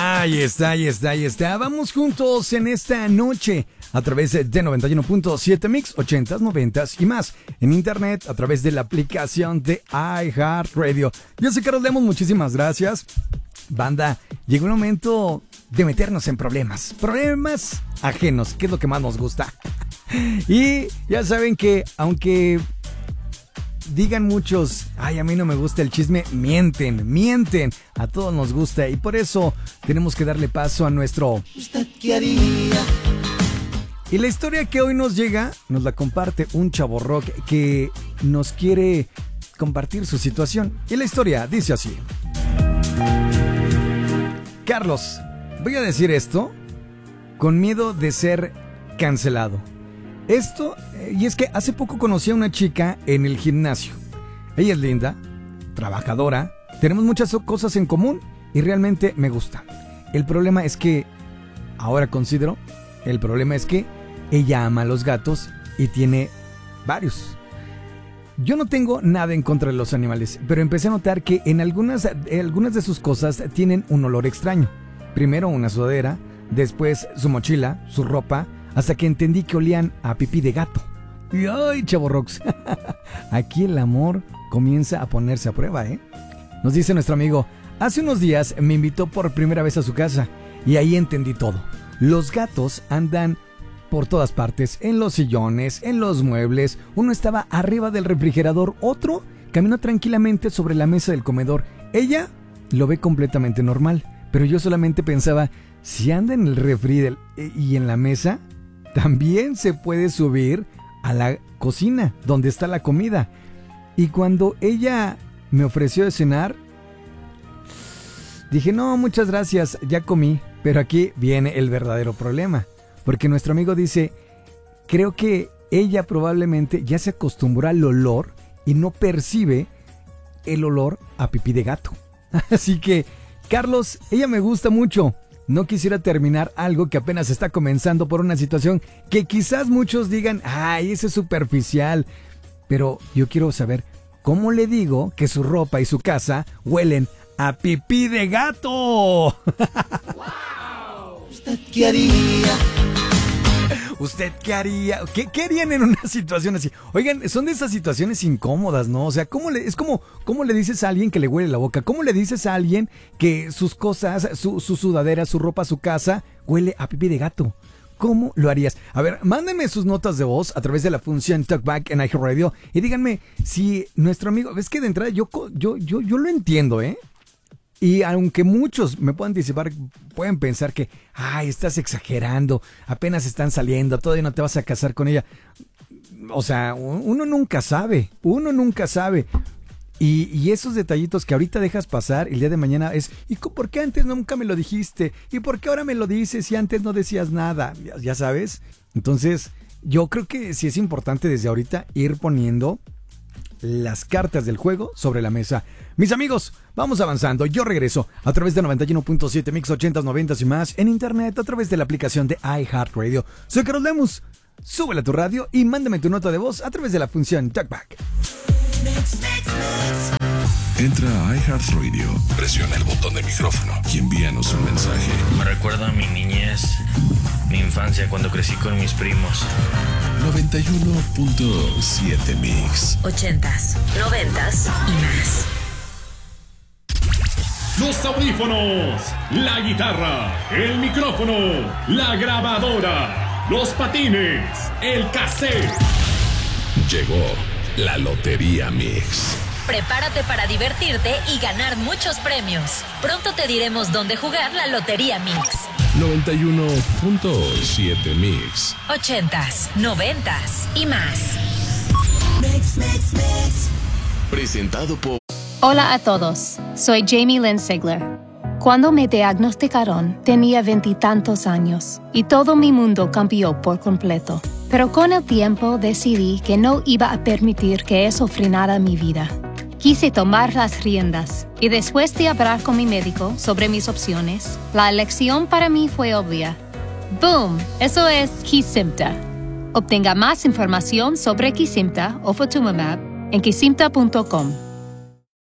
Ahí está, ahí está, ahí está. Vamos juntos en esta noche a través de 91.7 Mix, 80s, 90s y más. En internet a través de la aplicación de iHeartRadio. Yo soy Carlos Lemos, muchísimas gracias. Banda, llegó el momento de meternos en problemas. Problemas ajenos, que es lo que más nos gusta. Y ya saben que aunque digan muchos, ay, a mí no me gusta el chisme, mienten, a todos nos gusta y por eso tenemos que darle paso a nuestro ¿Usted qué haría? Y la historia que hoy nos llega, nos la comparte un chavorrock que nos quiere compartir su situación. Y la historia dice así: Carlos, voy a decir esto con miedo de ser cancelado. Y es que hace poco conocí a una chica en el gimnasio. Ella es linda, trabajadora, tenemos muchas cosas en común y realmente me gusta. El problema es que ella ama a los gatos y tiene varios. Yo no tengo nada en contra de los animales, pero empecé a notar que en algunas de sus cosas tienen un olor extraño. Primero una sudadera, después su mochila, su ropa, hasta que entendí que olían a pipí de gato. Y ¡ay, chavorrox! Aquí el amor comienza a ponerse a prueba, ¿eh? Nos dice nuestro amigo: hace unos días me invitó por primera vez a su casa y ahí entendí todo. Los gatos andan por todas partes, en los sillones, en los muebles. Uno estaba arriba del refrigerador, otro caminó tranquilamente sobre la mesa del comedor. Ella lo ve completamente normal, pero yo solamente pensaba, si anda en el refri y en la mesa, también se puede subir a la cocina, donde está la comida. Y cuando ella me ofreció de cenar, dije, no, muchas gracias, ya comí. Pero aquí viene el verdadero problema, porque nuestro amigo dice, creo que ella probablemente ya se acostumbró al olor y no percibe el olor a pipí de gato. Así que, Carlos, ella me gusta mucho. No quisiera terminar algo que apenas está comenzando por una situación que quizás muchos digan, ay, ese es superficial. Pero yo quiero saber, ¿cómo le digo que su ropa y su casa huelen a pipí de gato? ¡Wow! ¿Usted qué haría? ¿Usted qué haría? ¿Qué harían en una situación así? Oigan, son de esas situaciones incómodas, ¿no? O sea, ¿cómo le dices a alguien que le huele la boca? ¿Cómo le dices a alguien que sus cosas, su sudadera, su ropa, su casa, huele a pipí de gato? ¿Cómo lo harías? A ver, mándenme sus notas de voz a través de la función Talkback en iHeartRadio y díganme si nuestro amigo... Es que de entrada yo lo entiendo, ¿eh? Y aunque muchos me puedan anticipar, pueden pensar que, ay, estás exagerando, apenas están saliendo, todavía no te vas a casar con ella. O sea, uno nunca sabe. Y esos detallitos que ahorita dejas pasar, el día de mañana es, ¿y por qué antes nunca me lo dijiste? ¿Y por qué ahora me lo dices si antes no decías nada? ¿Ya sabes? Entonces, yo creo que sí es importante desde ahorita ir poniendo las cartas del juego sobre la mesa. Mis amigos, vamos avanzando. Yo regreso a través de 91.7 Mix 80s, 90s y más en internet a través de la aplicación de iHeartRadio. Soy Carlos Lemos. Súbele a tu radio y mándame tu nota de voz a través de la función Talkback. Entra a iHeartRadio, presiona el botón de micrófono y envíanos un mensaje. Me recuerda a mi niñez, mi infancia cuando crecí con mis primos. 91.7 Mix 80s, 90s y más. Los audífonos, la guitarra, el micrófono, la grabadora, los patines, el cassette. Llegó la Lotería Mix. Prepárate para divertirte y ganar muchos premios. Pronto te diremos dónde jugar la Lotería Mix. 91.7 Mix 80s, 90s y más. Presentado por... Hola a todos, soy Jamie Lynn Sigler. Cuando me diagnosticaron, tenía 20 y tantos años y todo mi mundo cambió por completo. Pero con el tiempo decidí que no iba a permitir que eso frenara mi vida. Quise tomar las riendas y después de hablar con mi médico sobre mis opciones, la elección para mí fue obvia. ¡Boom! Eso es Kesimpta. Obtenga más información sobre Kesimpta o Ofatumumab en kesimpta.com.